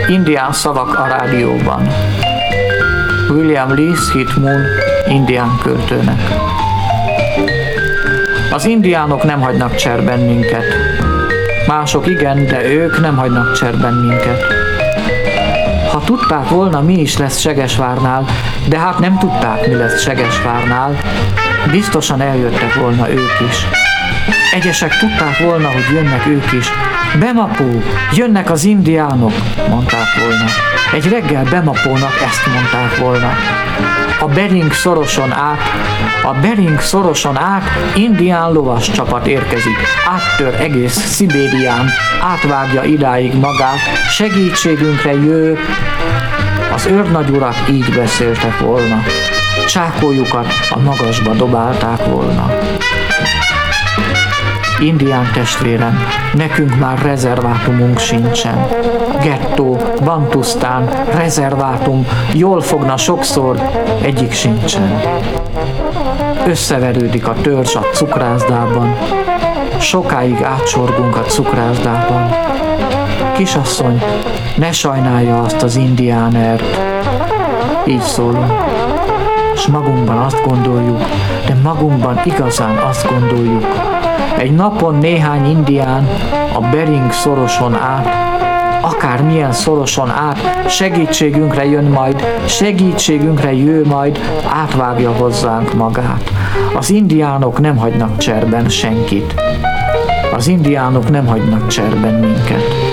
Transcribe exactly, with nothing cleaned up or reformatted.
Indián szavak a rádióban. William Lee Hit Moon indián költőnek. Az indiánok nem hagynak cserben minket. Mások igen, de ők nem hagynak cserben minket. Ha tudták volna, mi is lesz Segesvárnál, de hát nem tudták, mi lesz Segesvárnál, biztosan eljöttek volna ők is. Egyesek tudták volna, hogy jönnek ők is. Bemapó, jönnek az indiánok, mondták volna. Egy reggel Bemapónak ezt mondták volna. A Bering szoroson át, a Bering szoroson át indián lovas csapat érkezik. Áttör egész Szibérián, átvágja idáig magát, segítségünkre jő. Az őrnagyurak így beszéltek volna. Csákójukat a magasba dobálták volna. Indián testvérem, nekünk már rezervátumunk sincsen. Gettó, Bantusztán, rezervátum, jól fogna sokszor, egyik sincsen. Összeverődik a törzs a cukrászdában, sokáig átsorgunk a cukrászdában. Kisasszony, ne sajnálja azt az indiánert, így szólunk. S magunkban azt gondoljuk, de magunkban igazán azt gondoljuk, egy napon néhány indián a Bering szoroson át, akármilyen szoroson át, segítségünkre jön majd, segítségünkre jő majd, átvágja hozzánk magát. Az indiánok nem hagynak cserben senkit. Az indiánok nem hagynak cserben minket.